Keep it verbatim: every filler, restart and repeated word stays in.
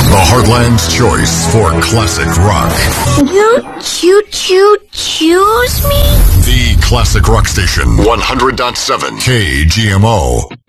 The Heartland's choice for classic rock. Don't you choo choose me? The Classic Rock Station, one hundred point seven K G M O.